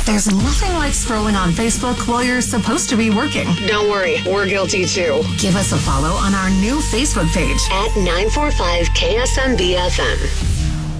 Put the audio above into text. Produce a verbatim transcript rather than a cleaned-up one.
There's nothing like scrolling on Facebook while you're supposed to be working. Don't worry, we're guilty too. Give us a follow on our new Facebook page at nine four five K S M B F M.